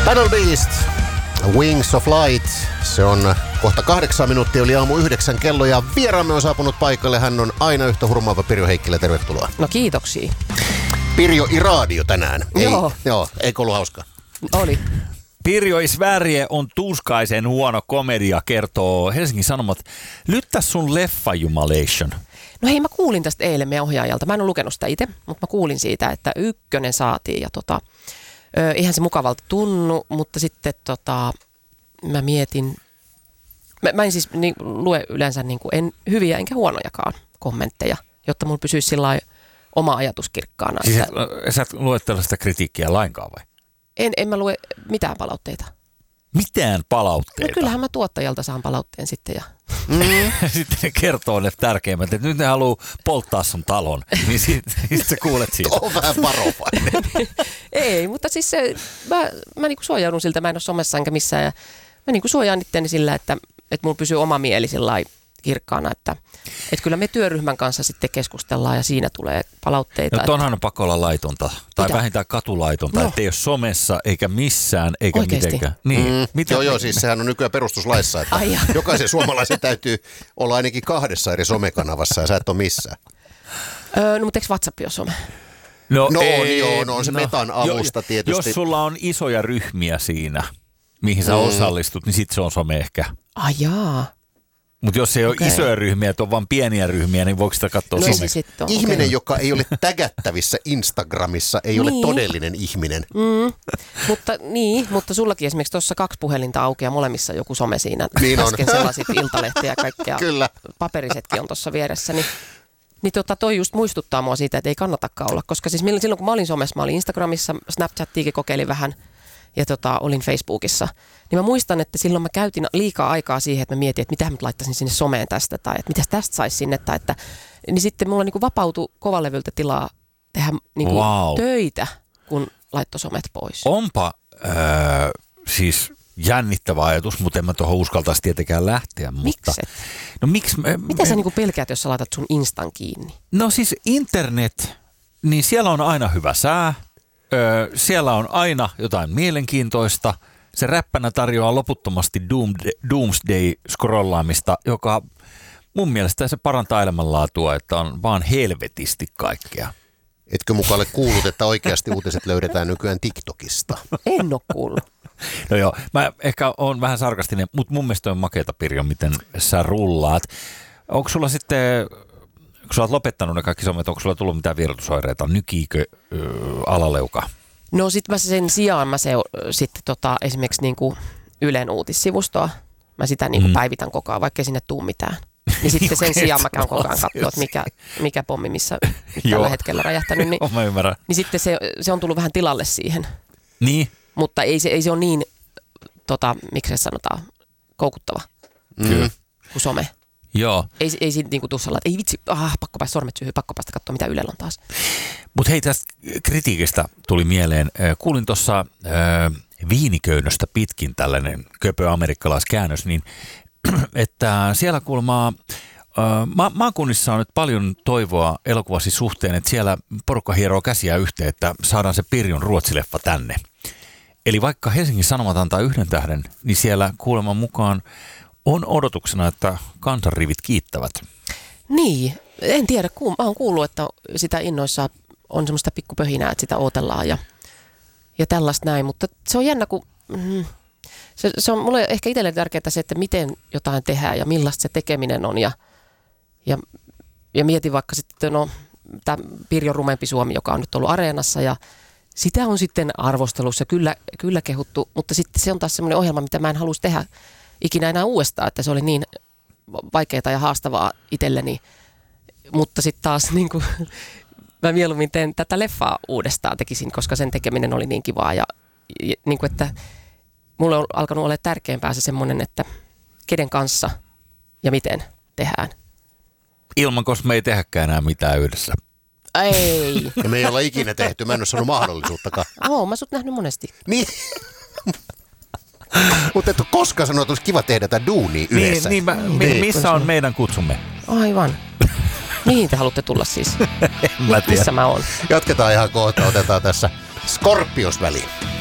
Tunnel Beast, Wings of Light. Se on kohta 8 minuuttia, oli aamu 9 kello ja vieraamme on saapunut paikalle. Hän on aina yhtä hurmaava Pirjo Heikkilä, tervetuloa. No kiitoksia. Pirjo Iradio tänään. Joo, eikö ollut hauska? Oli. Pirjo i Sverige on tuskaisen huono komedia, kertoo Helsingin Sanomat. Lyttä sun leffajumalation. No hei, mä kuulin tästä eilen meidän ohjaajalta. Mä en ole lukenut sitä itse, mutta mä kuulin siitä, että 1 saatiin. Ja eihän se mukavalta tunnu, mutta sitten mä mietin, mä en siis lue yleensä en hyviä enkä huonojakaan kommentteja, jotta mulla pysyisi sillä oma ajatus kirkkaana. Siis sä et lue tällaista kritiikkiä lainkaan vai? En mä lue mitään palautteita. Mitään palautteita? No kyllähän mä tuottajalta saan palautteen sitten. Ja. Sitten ne kertoo ne tärkeimmät, että nyt ne haluaa polttaa sun talon, niin sitten sä kuulet siitä. On vähän varovainen. Ei, mutta siis mä suojaudun siltä, mä en ole somessa enkä missään. Ja mä suojaan itseäni sillä, että mulla pysyy oma mieli sillai kirkkaana, että kyllä me työryhmän kanssa sitten keskustellaan ja siinä tulee palautteita. No tonhan on pakko olla laitonta, tai mitä? Vähintään katulaitonta, ettei ole somessa eikä missään eikä oikeesti? mitenkään. Niin. Joo, siis sehän on nykyään perustuslaissa, että jokaisen suomalaisen täytyy olla ainakin 2 eri somekanavassa ja sä et ole missään. No mutta eikö WhatsApp ole some? No on se metan alusta tietysti. Jos sulla on isoja ryhmiä siinä, mihin sä osallistut, niin sit se on some ehkä. Jaa. Mutta jos ei ole isoja ryhmiä, että on vaan pieniä ryhmiä, niin voiko sitä katsoa someksi? Ihminen, joka ei ole tägättävissä Instagramissa, ei ole todellinen ihminen. Mutta sullakin esimerkiksi tuossa 2 puhelinta auki ja molemmissa joku some siinä. Niin äsken sellaiset iltalehtiä ja kaikkea. Kyllä. Paperisetkin on tuossa vieressä. Niin toi just muistuttaa mua siitä, että ei kannatakaan olla. Koska siis silloin kun mä olin somessa, mä olin Instagramissa, Snapchattiikin kokeilin vähän ja olin Facebookissa. Niin mä muistan, että silloin mä käytin liikaa aikaa siihen, että mä mietin, että mitä mä laittaisin sinne someen tästä tai että mitäs tästä saisi sinne. Niin sitten mulla vapautui kovalevyltä tilaa tehdä töitä, kun laittoi somet pois. Onpa siis jännittävä ajatus, mutta en mä tuohon uskaltaisi tietenkään lähteä. Mikset? No miksi? Mitä sä pelkäät, jos sä laitat sun Instan kiinni? No siis internet, niin siellä on aina hyvä sää. Siellä on aina jotain mielenkiintoista. Se räppänä tarjoaa loputtomasti doomsday-scrollaamista, joka mun mielestä se parantaa elämänlaatua, että on vaan helvetisti kaikkea. Etkö mukaan ole kuullut, että oikeasti uutiset löydetään nykyään TikTokista? En ole kuullut. No joo, mä ehkä on vähän sarkastinen, mutta mun mielestä on makeata, Pirjo, miten sä rullaat. Onko sulla sitten, kun sä oot lopettanut ne kaikki somet, onko sulla tullut mitään vierotusoireita? Nykiikö alaleuka? No sit mä sen sijaan sitten esimerkiksi Ylen uutissivustoa, mä sitä päivitän koko ajan, vaikka ei sinne tuu mitään. Niin sitten sen sijaan mä käyn koko ajan katsoa, että mikä pommi missä tällä hetkellä räjähtänyt. Mä ymmärrän. Niin sitten se on tullut vähän tilalle siihen. Niin. Mutta ei se ole niin, miksi se sanotaan, koukuttava kuin some. Joo. Ei siitä tuossa että ei vitsi, pakko päästä sormet syyhyyn, pakko päästä katsoa mitä Ylellä on taas. Mutta hei, tästä kritiikistä tuli mieleen. Kuulin tuossa viiniköynnöstä pitkin tällainen köpö amerikkalaiskäännös, niin että siellä kuulemma maakunnissa on nyt paljon toivoa elokuvasi suhteen, että siellä porukka hieroo käsiä yhteen, että saadaan se Pirjon ruotsileffa tänne. Eli vaikka Helsingin Sanomat antaa 1 tähden, niin siellä kuuleman mukaan on odotuksena, että kansanrivit kiittävät. Niin, en tiedä. Mä oon kuullut, että sitä innoissa on semmoista pikkupöhinää, että sitä odotellaan ja tällaista näin. Mutta se on jännä, kun se on mulle ehkä itselle tärkeää se, että miten jotain tehdään ja millaista se tekeminen on. Ja mietin vaikka sitten, tämä Pirjo Rumempi Suomi, joka on nyt ollut Areenassa ja sitä on sitten arvostelussa kyllä kehuttu, mutta sitten se on taas semmoinen ohjelma, mitä mä en haluaisi tehdä ikinä enää uudestaan, että se oli niin vaikeaa ja haastavaa itselleni. Mutta sitten taas mä mieluummin teen tätä leffaa uudestaan tekisin, koska sen tekeminen oli niin kivaa ja että mulle on alkanut olla tärkeämpää se semmoinen, että kenen kanssa ja miten tehdään. Ilman, koska me ei tehäkään enää mitään yhdessä. Ei. Ja me ei olla ikinä tehty, mä en ole saanut mahdollisuuttakaan. Mä sut nähnyt monesti. Niin. Mutta et koska sanoit, että olisi kiva tehdä tätä duunia yhdessä. Missä on meidän kutsumme? Aivan. Mihin te haluatte tulla siis? Missä mä oon? Jatketaan ihan kohta, otetaan tässä Scorpions väliin.